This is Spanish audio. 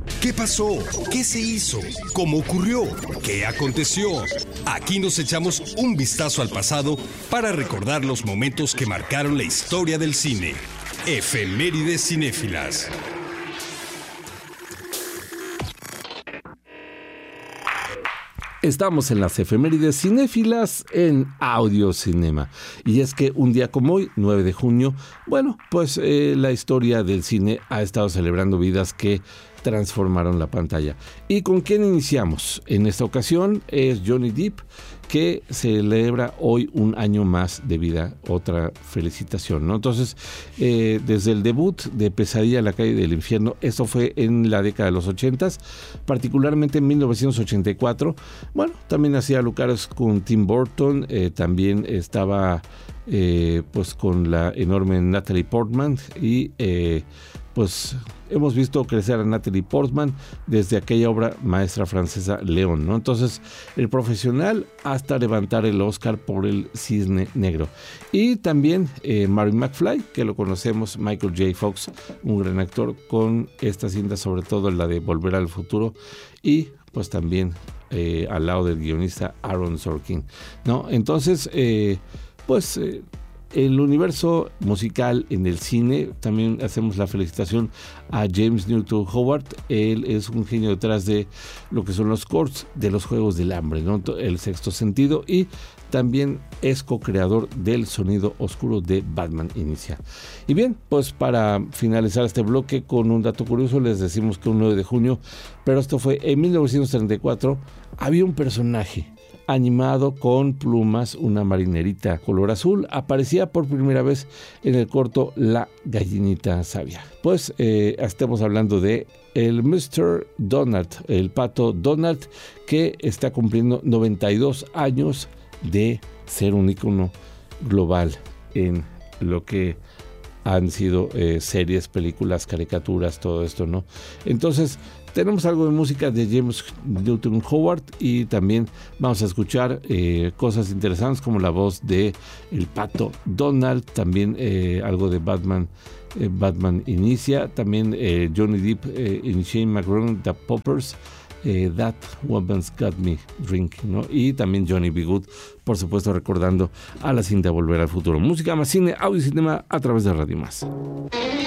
¿Qué pasó? ¿Qué se hizo? ¿Cómo ocurrió? ¿Qué aconteció? Aquí nos echamos un vistazo al pasado para recordar los momentos que marcaron la historia del cine. Efemérides cinéfilas. Estamos en las efemérides cinéfilas en Audio Cinema. Y es que un día como hoy, 9 de junio, la historia del cine ha estado celebrando vidas que transformaron la pantalla. ¿Y con quién iniciamos? En esta ocasión es Johnny Depp, que celebra hoy un año más de vida. Otra felicitación, ¿no? Entonces, desde el debut de Pesadilla en la calle del infierno, eso fue en la década de los 80s, particularmente en 1984. También hacía lugares con Tim Burton, también estaba con la enorme Natalie Portman y hemos visto crecer a Natalie Portman desde aquella obra maestra francesa León, ¿no? Entonces, el profesional hasta levantar el Oscar por El Cisne Negro. Y también Marty McFly, que lo conocemos, Michael J. Fox, un gran actor, con esta cinta, sobre todo la de Volver al Futuro, y pues también al lado del guionista Aaron Sorkin, ¿no? Entonces, el universo musical en el cine, también hacemos la felicitación a James Newton Howard. Él es un genio detrás de lo que son los scores de los Juegos del Hambre, ¿no? El Sexto Sentido, y también es co-creador del sonido oscuro de Batman Inicia. Y bien, pues para finalizar este bloque con un dato curioso, les decimos que un 9 de junio, pero esto fue en 1934, había un personaje animado con plumas, una marinerita color azul, aparecía por primera vez en el corto La Gallinita Sabia. Estamos hablando de el Mr. Donald, el pato Donald, que está cumpliendo 92 años de ser un ícono global en lo que han sido series, películas, caricaturas, todo esto, ¿no? Entonces, tenemos algo de música de James Newton Howard y también vamos a escuchar cosas interesantes como la voz de el pato Donald, también algo de Batman Inicia, también Johnny Depp en Shane McGowan, The Poppers, That Woman's Got Me Drinking, ¿no? Y también Johnny B. Good, por supuesto, recordando a la cinta Volver al Futuro. Música más cine, audio y cinema a través de Radio Más.